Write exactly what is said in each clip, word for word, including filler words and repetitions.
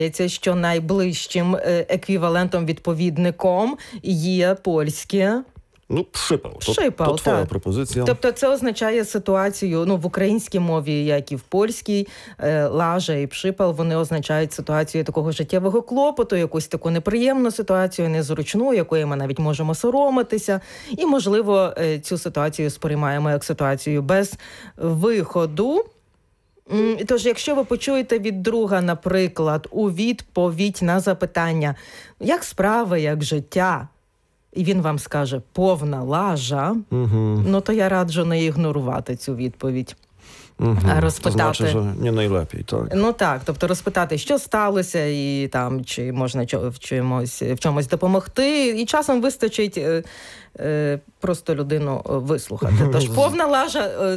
що найближчим еквівалентом, відповідником є польське. Ну, przypał. To, Przypał, to twoja tak. propozycja. Тобто це означає ситуацію, ну, в українській мові, як і в польській, лажа і przypał, вони означають ситуацію такого життєвого клопоту, якусь таку неприємну ситуацію, незручну, якої ми навіть можемо соромитися. І, можливо, цю ситуацію сприймаємо як ситуацію без виходу. Тож, якщо ви почуєте від друга, наприклад, у відповідь на запитання, як справи, як життя, і він вам скаже «повна лажа», угу. ну то я раджу не ігнорувати цю відповідь. Угу. Розпитати. To znaczy, że nie najlepiej, tak? Ну так, тобто розпитати, що сталося, і там, чи можна в чомусь, в чомусь допомогти. І часом вистачить е, е, просто людину вислухати. Тож повна лажа, е,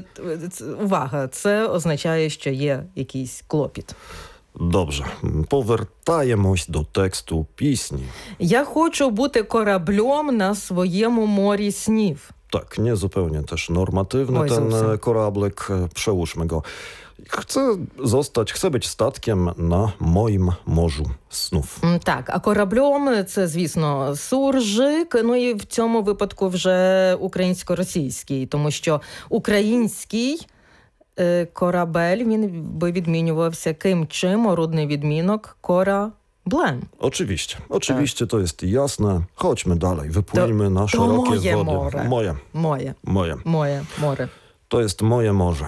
увага, це означає, що є якийсь клопіт. Dobrze, повертаємось до тексту пісні. Я хочу бути кораблем на своєму морі снів. Tak, nie zupełnie też normatywny Oj, ten Zuzia. korablik, przełóżmy go. Chcę zostać, chcę być statkiem na moim morzu snów. Так, а кораблем це, звісно, суржик, ну і в цьому випадку вже українсько-російський, тому що український корабель, він би відмінювався ким чим, орудний відмінок кораблем. Oczywiście, oczywiście, to jest jasne. Chodźmy dalej, wypłyńmy na to szerokie moje wody. More. Moje. Moje. Moje. Moje море. To jest moje morze.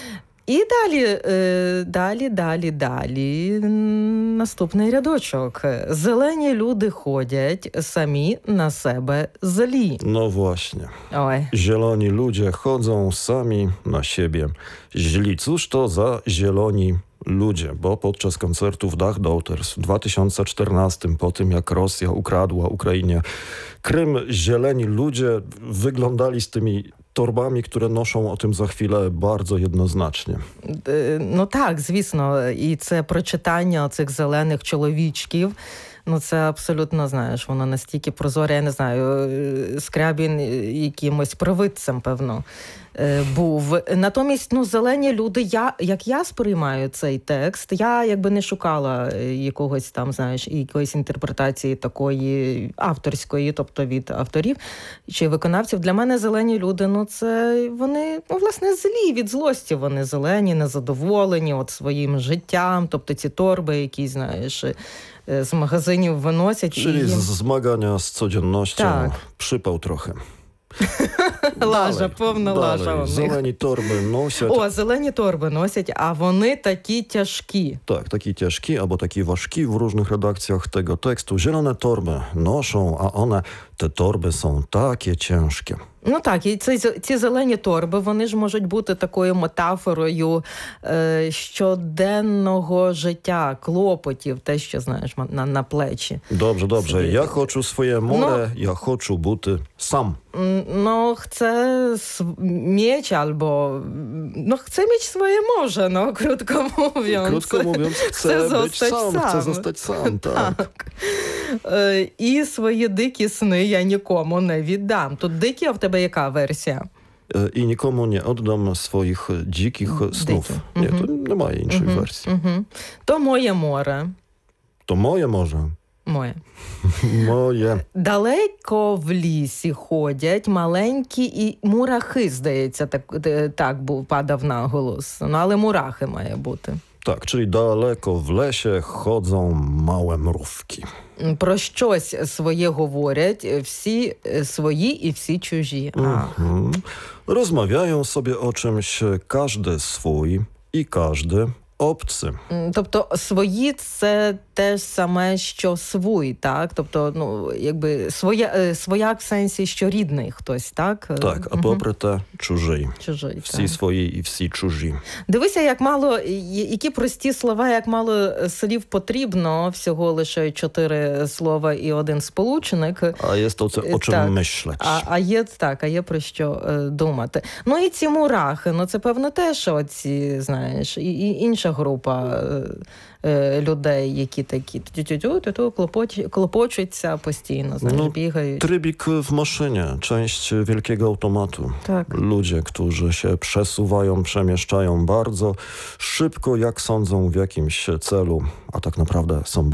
І далі, далі, далі, далі, наступний рядочок. Зелені люди ходять самі на себе злі. No właśnie. Ой. Zieloni ludzie chodzą sami na siebie źli. Cóż to za zieloni ludzie? Bo podczas koncertów Dach Daughters w dwa tysiące czternastym, po tym jak Rosja ukradła Ukrainie Krym, zieleni ludzie wyglądali z tymi torbami, które noszą, o tym za chwilę, bardzo jednoznacznie. Ну так, звісно, і це прочитання цих зелених чоловічків, ну це абсолютно, знаєш, воно настільки прозоре, я не знаю, Скрябін якимось провидцем, певно, був. Натомість, ну, зелені люди, я, як я сприймаю цей текст, я якби не шукала якогось там, знаєш, якоїсь інтерпретації такої авторської, тобто від авторів чи виконавців. Для мене зелені люди, ну, це вони, ну, власне, злі, від злості вони зелені, незадоволені от своїм життям, тобто ці торби, які, знаєш, з магазинів виносять. Czyli і їм... zmagania z codziennością, tak. Przypał trochę. Лажа, повна лажа. Dalej. Zeleni torby nosić. О, зелені торби носять, а вони такі тяжкі. Tak, taki ciężki albo taki ważki w różnych redakcjach tego tekstu. Zielone torby noszą, a one, te torby są takie ciężkie. Ну так, і ці, ці зелені торби, вони ж можуть бути такою метафорою е, щоденного життя, клопотів, те, що, знаєш, на, на плечі. Dobrze, dobrze. Ja хочу своє море, no, я хочу бути сам. No, chcę mieć albo... No, chcę mieć swoje morze, no, krótko mówiąc. Krótko mówiąc, chcę, chcę być sam, sam, chcę zostać sam, tak. так. Е, і свої дикі сни я нікому не віддам. Тут дикі, а в тебе яка версія? I nikomu nie oddam swoich dzikich snów. Dyki. Nie, Mhm. to немає іншої Mhm. wersji. Mhm. To moje море. To moje morze. Моє. Моє. Далеко в лісі ходять маленькі і мурахи, здається, так, так був, падав наголос. Ну, але мурахи має бути. Tak, czyli daleko w lesie chodzą małe mrówki. Про щось своє говорять, всі свої і всі чужі. Mhm. Rozmawiają sobie o czymś, każdy swój i każdy obcy. Тобто свої – це те ж саме, що свій, так? Тобто, ну, якби своя, свояк в сенсі, що рідний хтось, так? Так, а попри те чужий. Чужий, всі так. свої і всі чужі. Дивися, як мало, які прості слова, як мало слів потрібно, всього лише чотири слова і один сполучник. А є то це, о чим так. мислять. А, а є так, а є про що е, думати. Ну і ці мурахи, ну це певно теж оці, знаєш, і, і інша інша група е, людей, які такі тю-тю-тю, клопоч, клопочуться постійно, знаєш, No, бігають. trybik w maszynie, część wielkiego automatu. Tak. Ludzie, którzy się przesuwają, przemieszczają bardzo szybko, jak sądzą, w jakimś celu, a tak naprawdę są